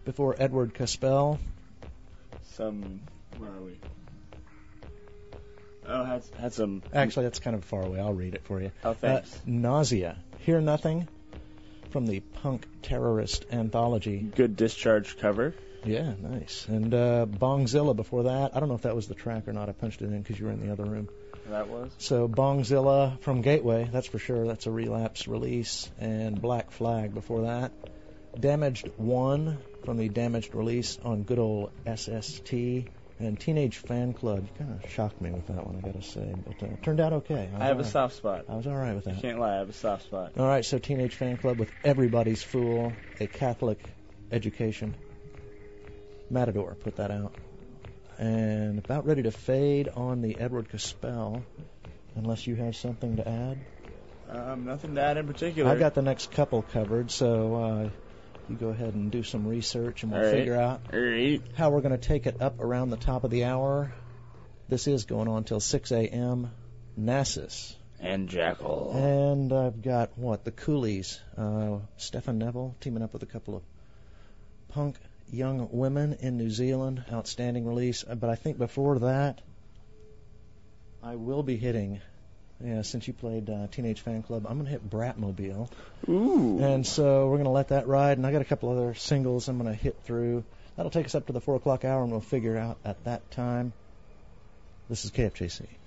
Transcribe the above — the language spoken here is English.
Before Edward Caspell. Where are we? Oh, had some... Actually, that's kind of far away. I'll read it for you. Oh, thanks. Nausea. Hear Nothing from the Punk Terrorist Anthology. Good Discharge cover. Yeah, nice. And Bongzilla before that. I don't know if that was the track or not. I punched it in because you were in the other room. That was? So Bongzilla from Gateway, that's for sure. That's a Relapse release. And Black Flag before that. Damaged One from the Damaged release on good old SST. And Teenage Fan Club. You kind of shocked me with that one, I got to say. But it turned out okay. I have a soft spot. I was all right with that. I can't lie, I have a soft spot. All right, so Teenage Fan Club with Everybody's Fool, a Catholic education. Matador put that out. And about ready to fade on the Edward Caspell, unless you have something to add. Nothing to add in particular. I got the next couple covered, so you go ahead and do some research, and we'll figure out how we're going to take it up around the top of the hour. This is going on till 6 a.m. Nasus. And Jackal. And I've got, the Coolies. Stefan Neville teaming up with a couple of punk young women in New Zealand. Outstanding release. But I think before that, I will be hitting... Yeah, since you played Teenage Fan Club, I'm going to hit Bratmobile. Ooh. And so we're going to let that ride. And I got a couple other singles I'm going to hit through. That'll take us up to the 4 o'clock hour, and we'll figure out at that time. This is KFJC.